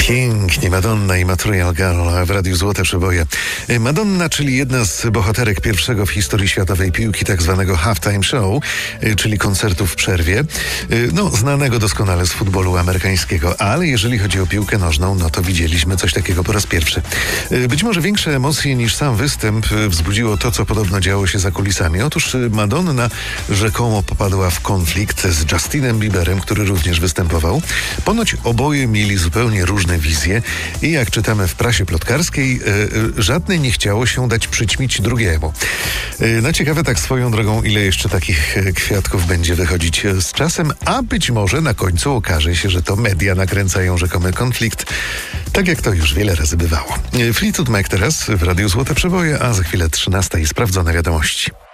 Pięknie, Madonna i Material Girl w Radiu Złote Przeboje. Madonna, czyli jedna z bohaterek pierwszego w historii światowej piłki tak zwanego halftime show, czyli koncertu w przerwie, znanego doskonale z futbolu amerykańskiego, ale jeżeli chodzi o piłkę nożną, no to widzieliśmy coś takiego po raz pierwszy. Być może większe emocje niż sam występ wzbudziło to, co podobno działo się za kulisami. Otóż Madonna rzekomo popadła w konflikt z Justinem Bieberem, który również występował. Ponoć oboje mieli zupełnie różne wizje i jak czytamy w prasie plotkarskiej, żadnej nie chciało się dać przyćmić drugiemu. No ciekawe tak swoją drogą, ile jeszcze takich kwiatków będzie wychodzić z czasem, a być może na końcu okaże się, że to media nakręcają rzekomy konflikt, tak jak to już wiele razy bywało. Fleetwood Mac teraz w Radiu Złote Przeboje, a za chwilę 13 i sprawdzone wiadomości.